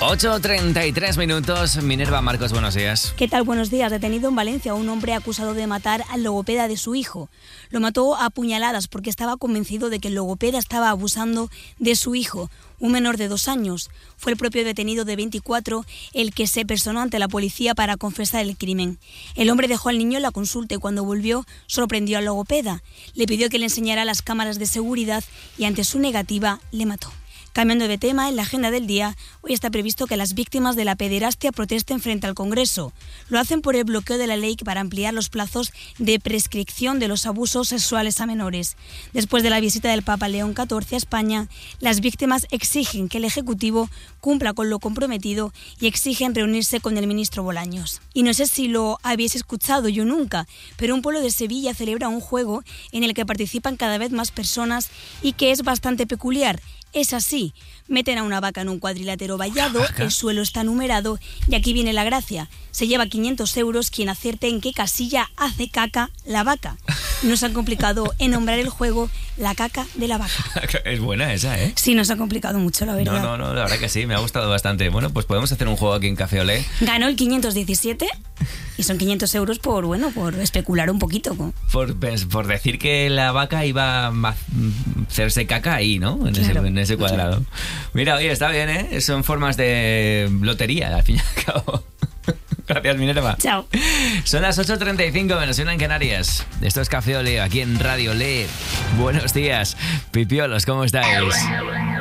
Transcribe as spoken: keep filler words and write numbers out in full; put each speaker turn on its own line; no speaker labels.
ocho treinta y tres minutos. Minerva Marcos, buenos días.
¿Qué tal? Buenos días. Detenido en Valencia un hombre acusado de matar al logopeda de su hijo. Lo mató a puñaladas porque estaba convencido de que el logopeda estaba abusando de su hijo, un menor de dos años. Fue el propio detenido de veinticuatro el que se personó ante la policía para confesar el crimen. El hombre dejó al niño en la consulta y cuando volvió sorprendió al logopeda. Le pidió que le enseñara las cámaras de seguridad y ante su negativa le mató. Cambiando de tema, en la agenda del día, hoy está previsto que las víctimas de la pederastia protesten frente al Congreso. Lo hacen por el bloqueo de la ley para ampliar los plazos de prescripción de los abusos sexuales a menores. Después de la visita del Papa León catorce a España, las víctimas exigen que el Ejecutivo cumpla con lo comprometido y exigen reunirse con el ministro Bolaños. Y no sé si lo habéis escuchado, yo nunca, pero un pueblo de Sevilla celebra un juego en el que participan cada vez más personas y que es bastante peculiar. Es así, meten a una vaca en un cuadrilátero vallado, el suelo está numerado y aquí viene la gracia. Se lleva quinientos euros quien acierte en qué casilla hace caca la vaca. Nos han complicado en nombrar el juego La caca de la vaca.
Es buena esa, ¿eh?
Sí, nos ha complicado mucho, la verdad.
No, no, no, la verdad que sí, me ha gustado bastante. Bueno, pues podemos hacer un juego aquí en Café Olé.
Ganó el quinientos diecisiete y son quinientos euros por, bueno, por especular un poquito.
Por, por decir que la vaca iba a hacerse caca ahí, ¿no? En, claro, ese, en ese cuadrado. Claro. Mira, oye, está bien, ¿eh? Son formas de lotería, al fin y al cabo. Gracias, Minerva.
Chao.
Son las ocho treinta y cinco, menos una en Canarias. Esto es Café Olé, aquí en Radio Olé. Buenos días, pipiolos, ¿cómo estáis?